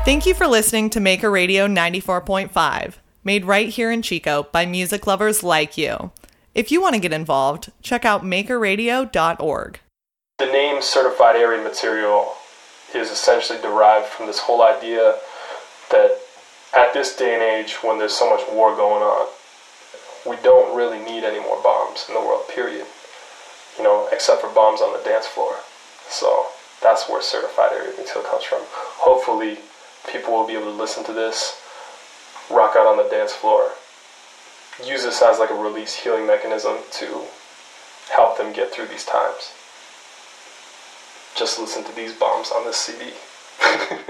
Thank you for listening to Maker Radio 94.5, made right here in Chico by music lovers like you. If you want to get involved, check out makerradio.org. The name Certified Area Material is essentially derived from this whole idea that at this day and age, when there's so much war going on, we don't really need any more bombs in the world, period. You know, except for bombs on the dance floor. So that's where Certified Area Material comes from. Hopefully, people will be able to listen to this, rock out on the dance floor, use this as like a release healing mechanism to help them get through these times. Just listen to these bombs on this CD.